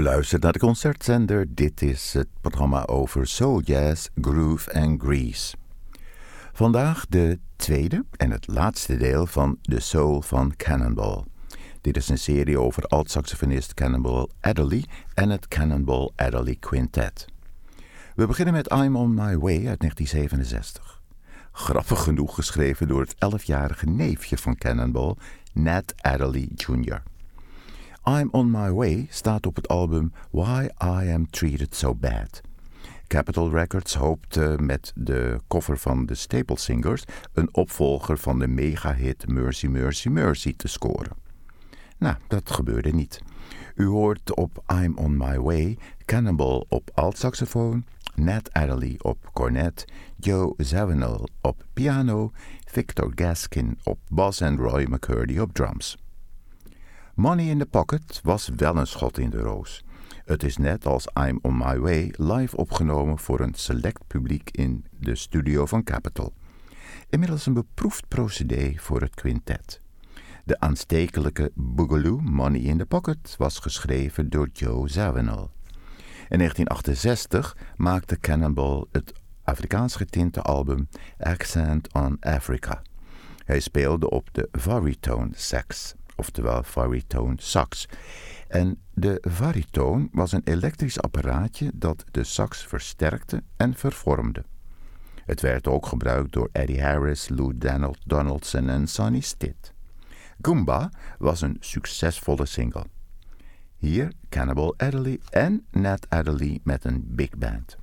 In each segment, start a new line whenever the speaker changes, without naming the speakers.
U luistert naar de concertzender. Dit is het programma over soul jazz, groove en grease. Vandaag de tweede en het laatste deel van The Soul van Cannonball. Dit is een serie over alt-saxofonist Cannonball Adderley en het Cannonball Adderley Quintet. We beginnen met I'm on My Way uit 1967. Grappig genoeg geschreven door het 11-jarige neefje van Cannonball, Nat Adderley Jr. I'm on My Way staat op het album Why I Am Treated So Bad. Capitol Records hoopte met de cover van de Staple Singers een opvolger van de megahit Mercy Mercy Mercy te scoren. Nou, dat gebeurde niet. U hoort op I'm on My Way Cannonball op altsaxofoon, Nat Adderley op cornet, Joe Zawinul op piano, Victor Gaskin op bas en Roy McCurdy op drums. Money in the Pocket was wel een schot in de roos. Het is net als I'm on My Way live opgenomen voor een select publiek in de studio van Capitol. Inmiddels een beproefd procedé voor het quintet. De aanstekelijke boogaloo Money in the Pocket was geschreven door Joe Zawinul. In 1968 maakte Cannonball het Afrikaans getinte album Accent on Africa. Hij speelde op de Varitone sax, oftewel Varitone sax. En de Varitone was een elektrisch apparaatje dat de sax versterkte en vervormde. Het werd ook gebruikt door Eddie Harris, Lou Donaldson en Sonny Stitt. Goomba was een succesvolle single. Hier Cannonball Adderley en Nat Adderley met een big band.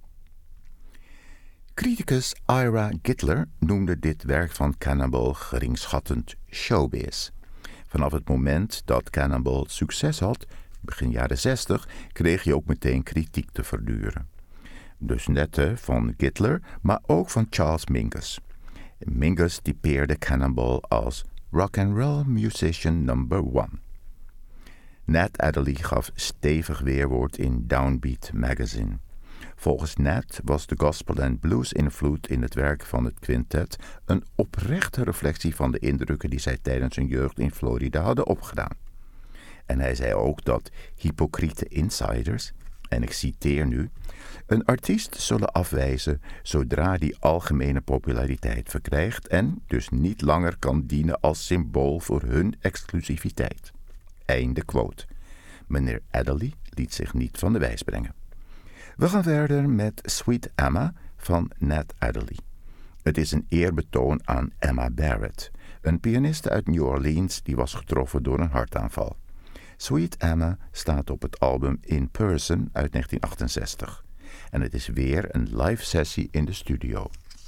Criticus Ira Gitler noemde dit werk van Cannonball geringschattend showbiz. Vanaf het moment dat Cannonball succes had, begin jaren 60, kreeg hij ook meteen kritiek te verduren. Dus net van Gitler, maar ook van Charles Mingus. Mingus typeerde Cannonball als rock and roll musician number 1. Nat Adderley gaf stevig weerwoord in Downbeat magazine. Volgens Nat was de gospel en blues invloed in het werk van het quintet een oprechte reflectie van de indrukken die zij tijdens hun jeugd in Florida hadden opgedaan. En hij zei ook dat hypocriete insiders, en ik citeer nu, een artiest zullen afwijzen zodra die algemene populariteit verkrijgt en dus niet langer kan dienen als symbool voor hun exclusiviteit. Einde quote. Meneer Adderley liet zich niet van de wijs brengen. We gaan verder met Sweet Emma van Nat Adderley. Het is een eerbetoon aan Emma Barrett, een pianiste uit New Orleans die was getroffen door een hartaanval. Sweet Emma staat op het album In Person uit 1968. En het is weer een live sessie in de studio.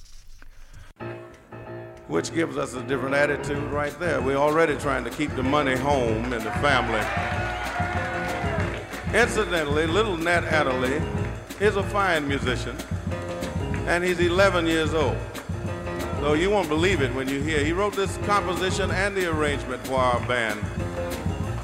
Which gives us a different attitude right there. We're already trying to keep the money home in the family. Incidentally, little Nat Adderley is a fine musician, and he's 11 years old. So you won't believe it when you hear. He wrote this composition and the arrangement for our band